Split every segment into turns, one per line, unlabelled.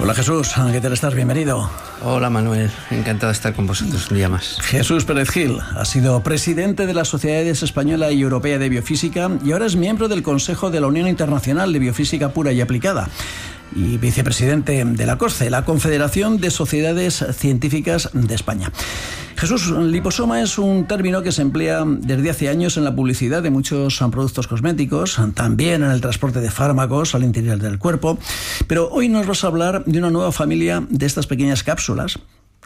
Hola Jesús, ¿qué tal estás? Bienvenido.
Hola Manuel, encantado de estar con vosotros un día más.
Jesús Pérez Gil ha sido presidente de las Sociedades Española y Europea de Biofísica y ahora es miembro del Consejo de la Unión Internacional de Biofísica Pura y Aplicada y vicepresidente de la COSCE, la Confederación de Sociedades Científicas de España. Jesús, liposoma es un término que se emplea desde hace años en la publicidad de muchos productos cosméticos, también en el transporte de fármacos al interior del cuerpo, pero hoy nos vas a hablar de una nueva familia de estas pequeñas cápsulas.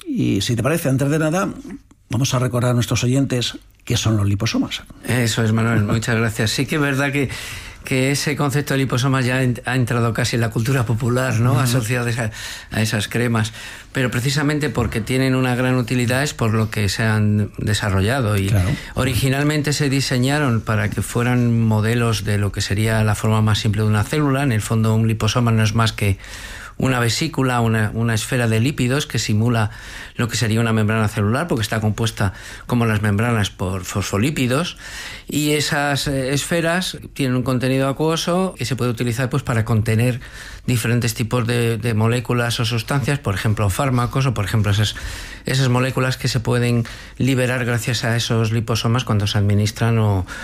Y si te parece, antes de nada, vamos a recordar a nuestros oyentes qué son los liposomas.
Eso es, Manuel, muchas gracias. Sí que es verdad que ese concepto de liposomas ya ha entrado casi en la cultura popular, ¿no? Asociado a esas cremas, pero precisamente porque tienen una gran utilidad es por lo que se han desarrollado y claro, originalmente se diseñaron para que fueran modelos de lo que sería la forma más simple de una célula. En el fondo, un liposoma no es más que una vesícula, una esfera de lípidos que simula lo que sería una membrana celular, porque está compuesta, como las membranas, por fosfolípidos, y esas esferas tienen un contenido acuoso que se puede utilizar pues para contener diferentes tipos de moléculas o sustancias, por ejemplo fármacos, o por ejemplo esas moléculas que se pueden liberar gracias a esos liposomas cuando se administran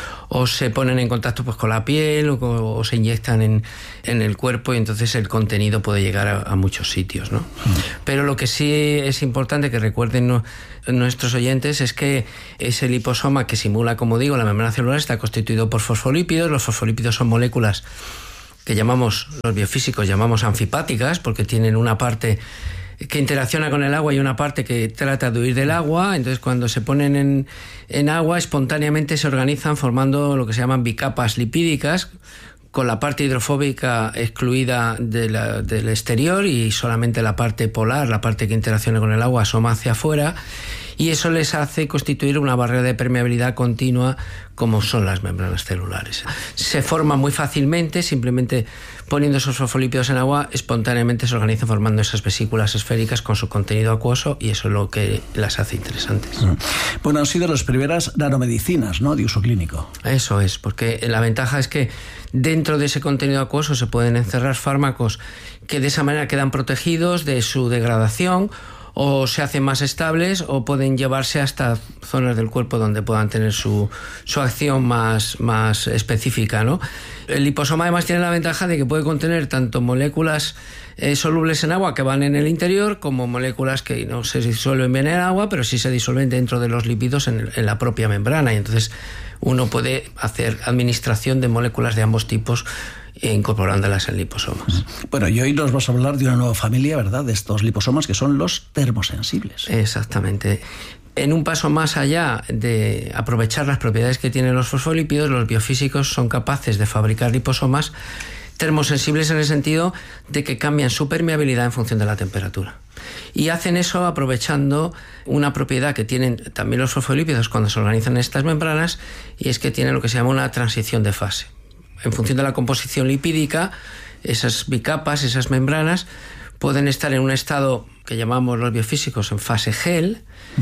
o se ponen en contacto pues con la piel o se inyectan en el cuerpo, y entonces el contenido puede llegar a muchos sitios, ¿no? Pero lo que sí es importante que recuerden nuestros oyentes es que ese liposoma, que simula, como digo, la membrana celular, está constituido por fosfolípidos. Los fosfolípidos son moléculas que los biofísicos llamamos anfipáticas, porque tienen una parte que interacciona con el agua y una parte que trata de huir del agua. Entonces, cuando se ponen en agua, espontáneamente se organizan formando lo que se llaman bicapas lipídicas, con la parte hidrofóbica excluida del exterior y solamente la parte polar, la parte que interacciona con el agua, asoma hacia afuera, y eso les hace constituir una barrera de permeabilidad continua, como son las membranas celulares. Se forman muy fácilmente, simplemente poniendo esos fosfolípidos en agua, espontáneamente se organizan formando esas vesículas esféricas con su contenido acuoso, y eso es lo que las hace interesantes.
Bueno, han sido las primeras nanomedicinas, ¿no?, de uso clínico.
Eso es, porque la ventaja es que dentro de ese contenido acuoso se pueden encerrar fármacos que de esa manera quedan protegidos de su degradación, o se hacen más estables, o pueden llevarse hasta zonas del cuerpo donde puedan tener su acción más específica, ¿no? El liposoma además tiene la ventaja de que puede contener tanto moléculas solubles en agua que van en el interior, como moléculas que no se disuelven bien en agua, pero sí se disuelven dentro de los lípidos en la propia membrana, y entonces uno puede hacer administración de moléculas de ambos tipos incorporándolas en liposomas.
Bueno, y hoy nos vas a hablar de una nueva familia, ¿verdad?, de estos liposomas, que son los termosensibles.
Exactamente. En un paso más allá de aprovechar las propiedades que tienen los fosfolípidos, los biofísicos son capaces de fabricar liposomas termosensibles en el sentido de que cambian su permeabilidad en función de la temperatura. Y hacen eso aprovechando una propiedad que tienen también los fosfolípidos cuando se organizan en estas membranas, y es que tienen lo que se llama una transición de fase. En función de la composición lipídica, esas bicapas, esas membranas, pueden estar en un estado que llamamos los biofísicos en fase gel,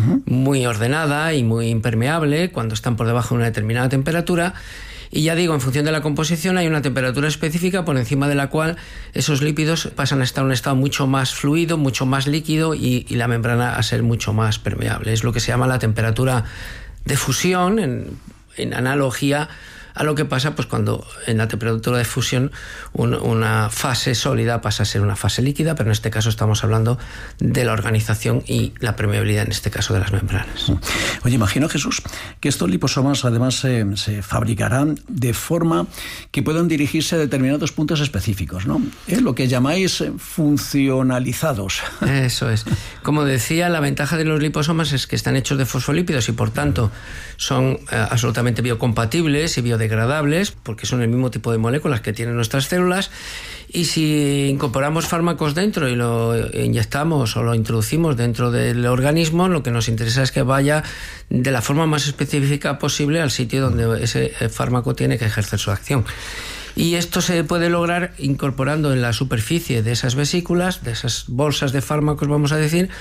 muy ordenada y muy impermeable cuando están por debajo de una determinada temperatura. Y ya digo, en función de la composición hay una temperatura específica por encima de la cual esos lípidos pasan a estar en un estado mucho más fluido, mucho más líquido, y la membrana a ser mucho más permeable. Es lo que se llama la temperatura de fusión, en analogía a lo que pasa pues cuando en la temperatura de fusión una fase sólida pasa a ser una fase líquida, pero en este caso estamos hablando de la organización y la permeabilidad, en este caso de las membranas.
Oye, imagino, Jesús, que estos liposomas además se fabricarán de forma que puedan dirigirse a determinados puntos específicos, ¿no? Lo que llamáis funcionalizados.
Eso es. Como decía, la ventaja de los liposomas es que están hechos de fosfolípidos y por tanto son absolutamente biocompatibles y biodegradables, porque son el mismo tipo de moléculas que tienen nuestras células, y si incorporamos fármacos dentro y lo inyectamos o lo introducimos dentro del organismo, lo que nos interesa es que vaya de la forma más específica posible al sitio donde ese fármaco tiene que ejercer su acción. Y esto se puede lograr incorporando en la superficie de esas vesículas, de esas bolsas de fármacos, vamos a decir,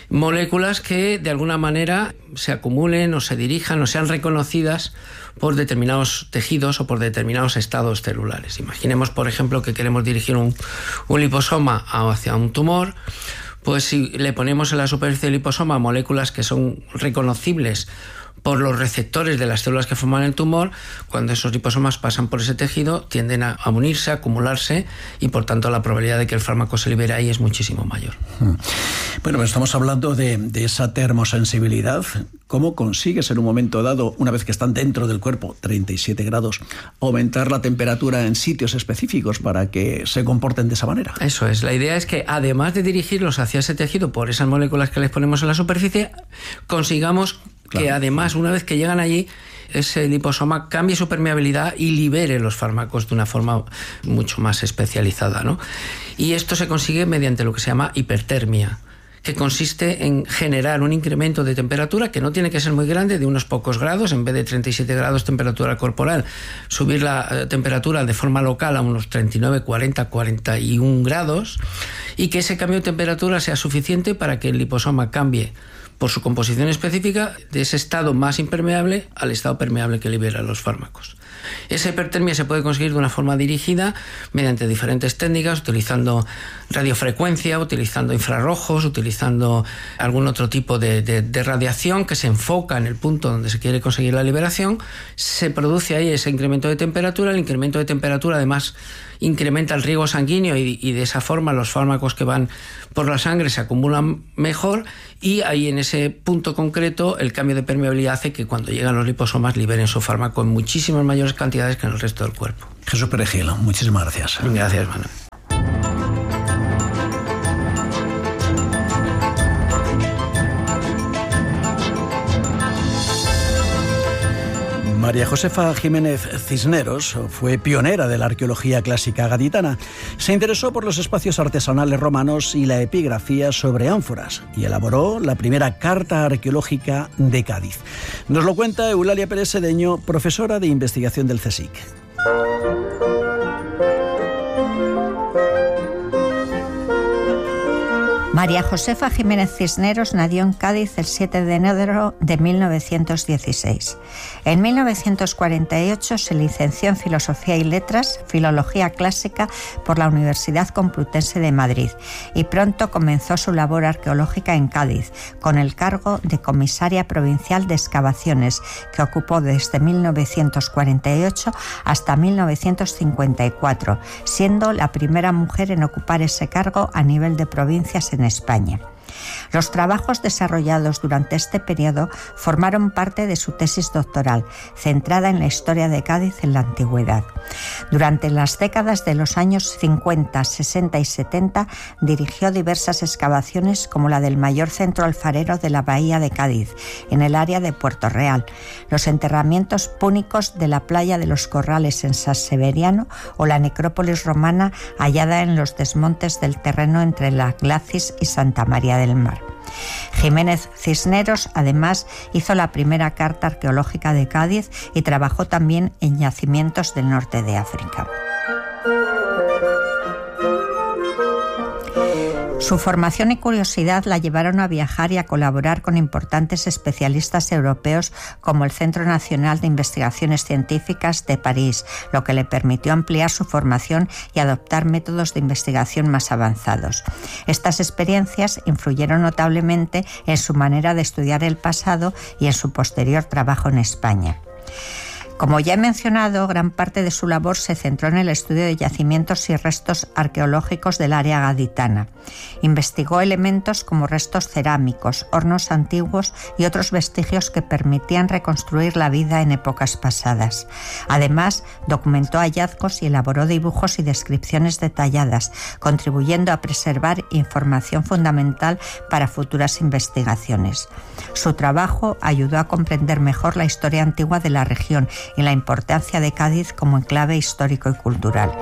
moléculas que de alguna manera se acumulen o se dirijan o sean reconocidas por determinados tejidos o por determinados estados celulares. Imaginemos, por ejemplo, que queremos dirigir un liposoma hacia un tumor. Pues si le ponemos en la superficie del liposoma moléculas que son reconocibles por los receptores de las células que forman el tumor, cuando esos liposomas pasan por ese tejido tienden a unirse, a acumularse, y por tanto la probabilidad de que el fármaco se libere ahí es muchísimo mayor.
Bueno, pues estamos hablando de esa termosensibilidad. ¿Cómo consigues en un momento dado, una vez que están dentro del cuerpo, 37 grados, aumentar la temperatura en sitios específicos para que se comporten de esa manera?
Eso es. La idea es que además de dirigirlos hacia ese tejido por esas moléculas que les ponemos en la superficie, consigamos que además, una vez que llegan allí, ese liposoma cambie su permeabilidad y libere los fármacos de una forma mucho más especializada, ¿no? Y esto se consigue mediante lo que se llama hipertermia, que consiste en generar un incremento de temperatura que no tiene que ser muy grande, de unos pocos grados. En vez de 37 grados temperatura corporal, subir la temperatura de forma local a unos 39, 40, 41 grados, y que ese cambio de temperatura sea suficiente para que el liposoma cambie por su composición específica de ese estado más impermeable al estado permeable que libera los fármacos. Esa hipertermia se puede conseguir de una forma dirigida mediante diferentes técnicas, utilizando radiofrecuencia, utilizando infrarrojos, utilizando algún otro tipo de radiación que se enfoca en el punto donde se quiere conseguir la liberación. Se produce ahí ese incremento de temperatura. El incremento de temperatura además incrementa el riego sanguíneo y de esa forma los fármacos que van por la sangre se acumulan mejor, y ahí en ese punto concreto el cambio de permeabilidad hace que cuando llegan los liposomas liberen su fármaco en muchísimas mayores cantidades que en el resto del cuerpo.
Jesús Perejil, muchísimas gracias.
Gracias, Manuel.
María Josefa Jiménez Cisneros fue pionera de la arqueología clásica gaditana. Se interesó por los espacios artesanales romanos y la epigrafía sobre ánforas y elaboró la primera carta arqueológica de Cádiz. Nos lo cuenta Eulalia Pérez Sedeño, profesora de investigación del CSIC.
María Josefa Jiménez Cisneros nació en Cádiz el 7 de enero de 1916. En 1948 se licenció en Filosofía y Letras, Filología Clásica, por la Universidad Complutense de Madrid, y pronto comenzó su labor arqueológica en Cádiz, con el cargo de comisaria provincial de excavaciones, que ocupó desde 1948 hasta 1954, siendo la primera mujer en ocupar ese cargo a nivel de provincias en España. Los trabajos desarrollados durante este periodo formaron parte de su tesis doctoral, centrada en la historia de Cádiz en la antigüedad. Durante las décadas de los años 50, 60 y 70 dirigió diversas excavaciones, como la del mayor centro alfarero de la bahía de Cádiz, en el área de Puerto Real, los enterramientos púnicos de la playa de los Corrales en San Severiano o la necrópolis romana hallada en los desmontes del terreno entre la Glacis y Santa María del Mar. Jiménez Cisneros además hizo la primera carta arqueológica de Cádiz y trabajó también en yacimientos del norte de África. Su formación y curiosidad la llevaron a viajar y a colaborar con importantes especialistas europeos como el Centro Nacional de Investigaciones Científicas de París, lo que le permitió ampliar su formación y adoptar métodos de investigación más avanzados. Estas experiencias influyeron notablemente en su manera de estudiar el pasado y en su posterior trabajo en España. Como ya he mencionado, gran parte de su labor se centró en el estudio de yacimientos y restos arqueológicos del área gaditana. Investigó elementos como restos cerámicos, hornos antiguos y otros vestigios que permitían reconstruir la vida en épocas pasadas. Además, documentó hallazgos y elaboró dibujos y descripciones detalladas, contribuyendo a preservar información fundamental para futuras investigaciones. Su trabajo ayudó a comprender mejor la historia antigua de la región y la importancia de Cádiz como enclave histórico y cultural.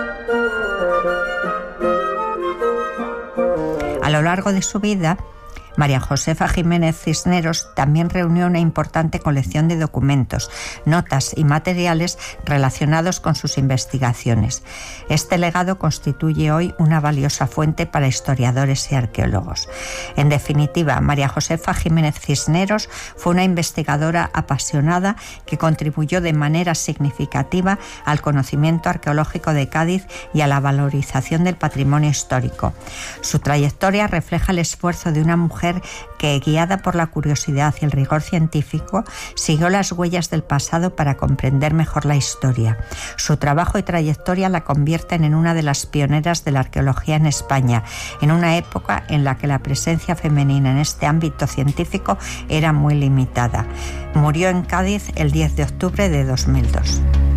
A lo largo de su vida, María Josefa Jiménez Cisneros también reunió una importante colección de documentos, notas y materiales relacionados con sus investigaciones. Este legado constituye hoy una valiosa fuente para historiadores y arqueólogos. En definitiva, María Josefa Jiménez Cisneros fue una investigadora apasionada que contribuyó de manera significativa al conocimiento arqueológico de Cádiz y a la valorización del patrimonio histórico. Su trayectoria refleja el esfuerzo de una mujer que, guiada por la curiosidad y el rigor científico, siguió las huellas del pasado para comprender mejor la historia. Su trabajo y trayectoria la convierten en una de las pioneras de la arqueología en España, en una época en la que la presencia femenina en este ámbito científico era muy limitada. Murió en Cádiz el 10 de octubre de 2002.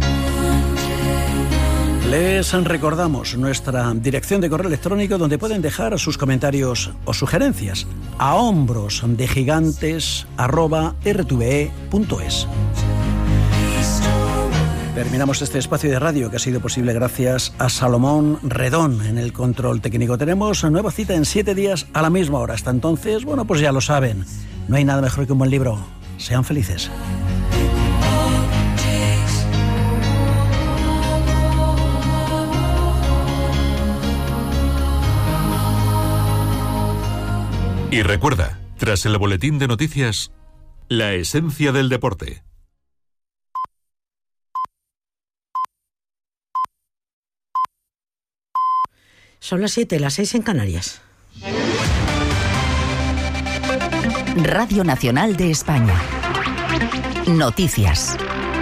Les recordamos nuestra dirección de correo electrónico donde pueden dejar sus comentarios o sugerencias a hombrosdegigantes@rtve.es. Terminamos este espacio de radio que ha sido posible gracias a Salomón Redón en el control técnico. Tenemos una nueva cita en 7 días a la misma hora. Hasta entonces, bueno, pues ya lo saben. No hay nada mejor que un buen libro. Sean felices.
Y recuerda, tras el boletín de noticias, la esencia del deporte.
Son las 7, las 6 en Canarias.
Radio Nacional de España. Noticias.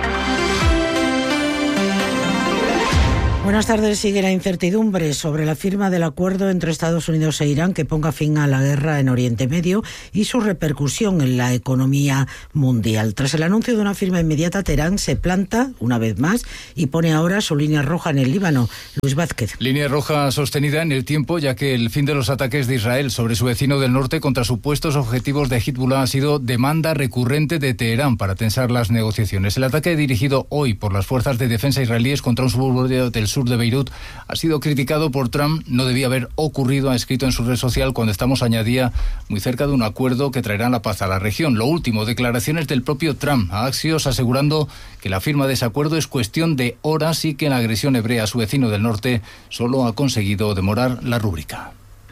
Buenas tardes. Sigue la incertidumbre sobre la firma del acuerdo entre Estados Unidos e Irán que ponga fin a la guerra en Oriente Medio y su repercusión en la economía mundial. Tras el anuncio de una firma inmediata, Teherán se planta una vez más y pone ahora su línea roja en el Líbano. Luis Vázquez.
Línea roja sostenida en el tiempo, ya que el fin de los ataques de Israel sobre su vecino del norte contra supuestos objetivos de Hezbollah ha sido demanda recurrente de Teherán para tensar las negociaciones. El ataque dirigido hoy por las fuerzas de defensa israelíes contra un suburbio del sur de Beirut ha sido criticado por Trump. No debía haber ocurrido, ha escrito en su red social, cuando estamos, añadía, muy cerca de un acuerdo que traerá la paz a la región. Lo último, declaraciones del propio Trump a Axios asegurando que la firma de ese acuerdo es cuestión de horas y que la agresión hebrea a su vecino del norte solo ha conseguido demorar la rúbrica.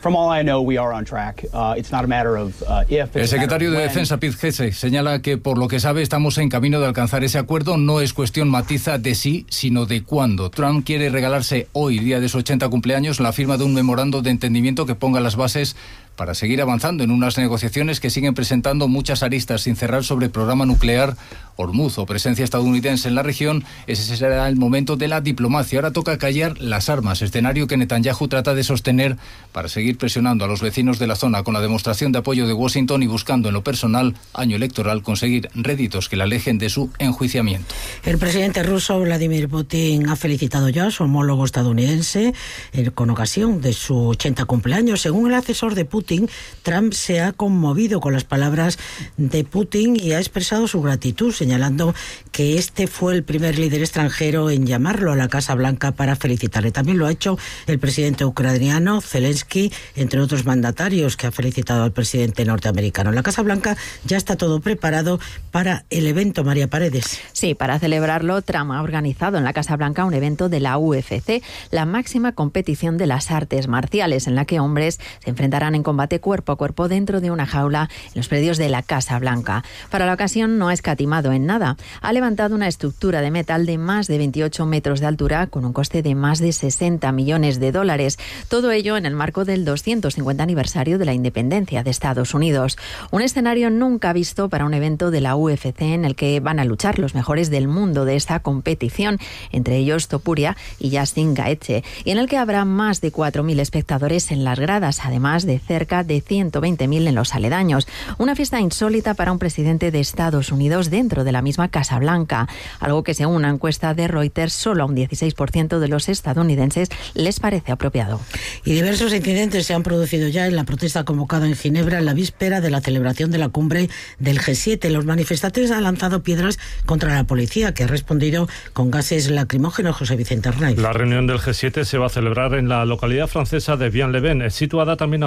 El secretario de Defensa, Pete Hegseth, señala que por lo que sabe estamos en camino de alcanzar ese acuerdo. No es cuestión, matiza, de sí, sino de cuándo. Trump quiere regalarse hoy, día de su 80 cumpleaños, la firma de un memorando de entendimiento que ponga las bases para seguir avanzando en unas negociaciones que siguen presentando muchas aristas sin cerrar sobre el programa nuclear, Hormuz o presencia estadounidense en la región. Ese será el momento de la diplomacia. Ahora toca callar las armas, escenario que Netanyahu trata de sostener para seguir presionando a los vecinos de la zona con la demostración de apoyo de Washington y buscando en lo personal, año electoral, conseguir réditos que la alejen de su enjuiciamiento.
El presidente ruso Vladimir Putin ha felicitado ya a su homólogo estadounidense con ocasión de su 80 cumpleaños. Según el asesor de Putin, Trump se ha conmovido con las palabras de Putin y ha expresado su gratitud, señalando que este fue el primer líder extranjero en llamarlo a la Casa Blanca para felicitarle. También lo ha hecho el presidente ucraniano Zelensky, entre otros mandatarios que ha felicitado al presidente norteamericano. En la Casa Blanca ya está todo preparado para el evento. María Paredes.
Sí, para celebrarlo, Trump ha organizado en la Casa Blanca un evento de la UFC, la máxima competición de las artes marciales, en la que hombres se enfrentarán en combate cuerpo a cuerpo dentro de una jaula en los predios de la Casa Blanca. Para la ocasión no ha escatimado en nada. Ha levantado una estructura de metal de más de 28 metros de altura con un coste de más de 60 millones de dólares. Todo ello en el marco del 250 aniversario de la independencia de Estados Unidos. Un escenario nunca visto para un evento de la UFC en el que van a luchar los mejores del mundo de esta competición, entre ellos Topuria y Justin Gaethje, y en el que habrá más de 4.000 espectadores en las gradas, además de cerca de 120.000 en los aledaños. Una fiesta insólita para un presidente de Estados Unidos dentro de la misma Casa Blanca, algo que según una encuesta de Reuters solo a un 16% de los estadounidenses les parece apropiado.
Y diversos incidentes se han producido ya en la protesta convocada en Ginebra en la víspera de la celebración de la cumbre del G7. Los manifestantes han lanzado piedras contra la policía, que ha respondido con gases lacrimógenos. José Vicente Arnaiz.
La reunión del G7 se va a celebrar en la localidad francesa de Vienne-les-Bains, situada también a orillas del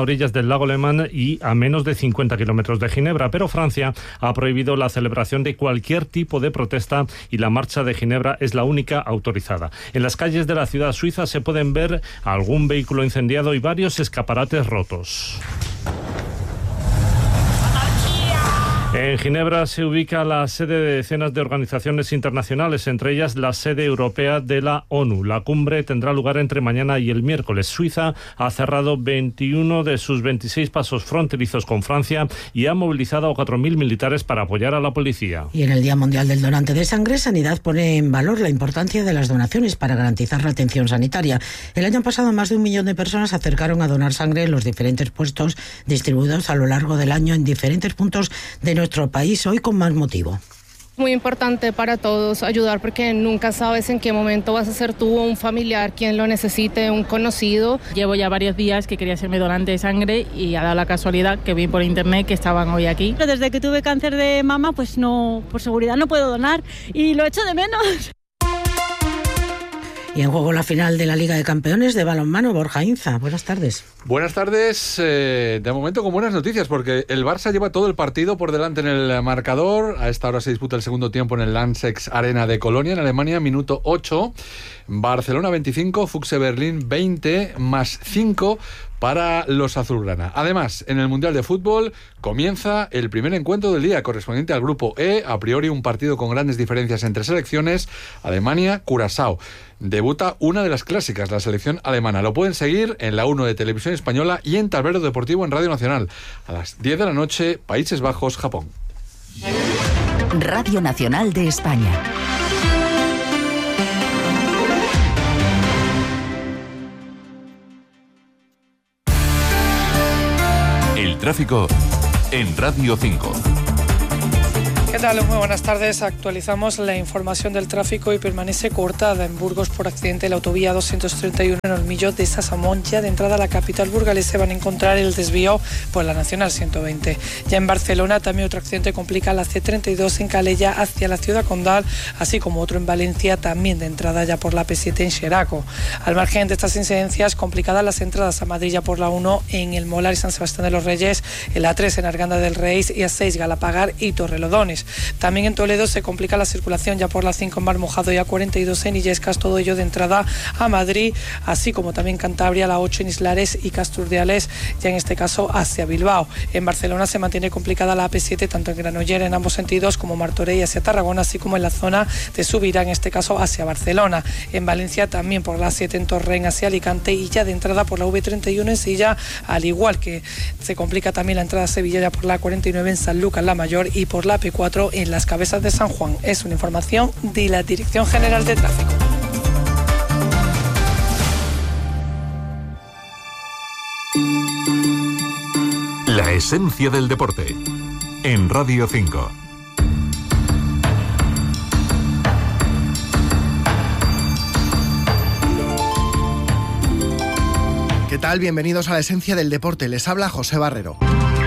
del lago Le Mans y a menos de 50 kilómetros de Ginebra, pero Francia ha prohibido la celebración de cualquier tipo de protesta y la marcha de Ginebra es la única autorizada. En las calles de la ciudad suiza se pueden ver algún vehículo incendiado y varios escaparates rotos. En Ginebra se ubica la sede de decenas de organizaciones internacionales, entre ellas la sede europea de la ONU. La cumbre tendrá lugar entre mañana y el miércoles. Suiza ha cerrado 21 de sus 26 pasos fronterizos con Francia y ha movilizado a 4.000 militares para apoyar a la policía.
Y en el Día Mundial del Donante de Sangre, Sanidad pone en valor la importancia de las donaciones para garantizar la atención sanitaria. El año pasado más de 1 millón de personas se acercaron a donar sangre en los diferentes puestos distribuidos a lo largo del año en diferentes puntos de nuestro país, hoy con más motivo.
Muy importante para todos ayudar porque nunca sabes en qué momento vas a ser tú o un familiar quien lo necesite, un conocido.
Llevo ya varios días que quería serme donante de sangre y ha dado la casualidad que vi por internet que estaban hoy aquí.
Desde que tuve cáncer de mama, pues no, por seguridad no puedo donar y lo echo de menos.
Y en juego la final de la Liga de Campeones de balonmano. Borja Inza, buenas tardes.
Buenas tardes, de momento con buenas noticias porque el Barça lleva todo el partido por delante en el marcador. A esta hora se disputa el segundo tiempo en el Lanxess Arena de Colonia, en Alemania, minuto 8. Barcelona 25, Füchse Berlín 20, más 5 para los azulgrana. Además, en el Mundial de Fútbol comienza el primer encuentro del día correspondiente al Grupo E, a priori un partido con grandes diferencias entre selecciones, Alemania-Curazao. Debuta una de las clásicas, la selección alemana. Lo pueden seguir en la 1 de Televisión Española y en Tablero Deportivo en Radio Nacional. A las 10 de la noche, Países Bajos, Japón.
Radio Nacional de España.
El tráfico en Radio 5.
¿Qué tal? Muy buenas tardes. Actualizamos la información del tráfico y permanece cortada en Burgos por accidente la autovía 231 en Olmillo de Sasamón. Ya de entrada a la capital burgalesa van a encontrar el desvío por la Nacional 120. Ya en Barcelona también otro accidente complica la C32 en Calella hacia la ciudad condal, así como otro en Valencia también de entrada ya por la P7 en Xeraco. Al margen de estas incidencias, complicadas las entradas a Madrid ya por la 1 en El Molar y San Sebastián de los Reyes, en la 3 en Arganda del Reis y A6 Galapagar y Torrelodones. También en Toledo se complica la circulación ya por la 5 en Mar Mojado y A42 en Illescas, todo ello de entrada a Madrid, así como también Cantabria, la 8 en Islares y Casturdiales, ya en este caso hacia Bilbao. En Barcelona se mantiene complicada la AP7 tanto en Granollers en ambos sentidos como Martorell hacia Tarragona, así como en la zona de Subirá, en este caso hacia Barcelona. En Valencia también por la 7 en Torrent hacia Alicante y ya de entrada por la V31 en Silla, al igual que se complica también la entrada a Sevilla ya por la 49 en Sanlúcar la Mayor y por la P4 en Las Cabezas de San Juan. Es una información de la Dirección General de Tráfico.
La esencia del deporte en Radio 5.
¿Qué tal? Bienvenidos a la esencia del deporte. Les habla José Barrero.